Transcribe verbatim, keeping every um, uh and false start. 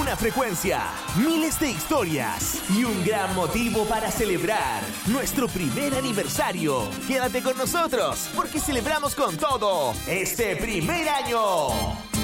una frecuencia, miles de historias y un gran motivo para celebrar nuestro primer aniversario. Quédate con nosotros porque celebramos con todo este primer año.